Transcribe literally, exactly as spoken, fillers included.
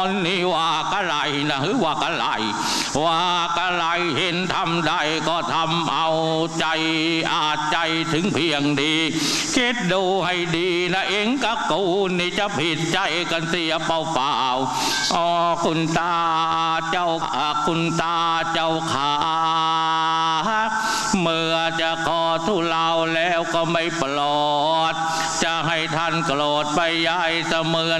นี่ว่ากะไรนะหรือว่ากะไรว่ากะไรเห็นทำได้ก็ทำเอาใจอาจใจถึงเพียงดีคิดดูให้ดีนะเองกับกูนี่จะผิดใจกันเสียเปล่าเปล่าอ๋อคุณตาเจ้าคุณตาเจ้าขาเมื่อจะขอทุเลาแล้วก็ไม่ปลอดจะให้ท่านโกรธไปใหญ่เสมือน